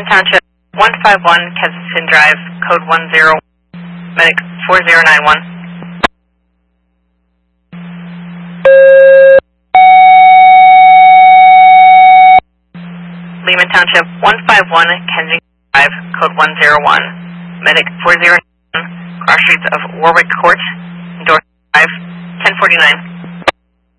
Township, 151 Kensington Drive, code 10, medic 4091. Lehman Township, 151 Kensington Drive, code 101, medic 409, cross streets of Warwick Court, Dorset Drive, 1049.